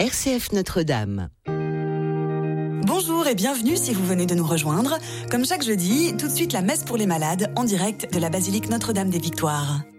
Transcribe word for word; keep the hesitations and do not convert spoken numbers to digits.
R C F Notre-Dame. Bonjour et bienvenue si vous venez de nous rejoindre. Comme chaque jeudi, tout de suite la messe pour les malades en direct de la basilique Notre-Dame des Victoires.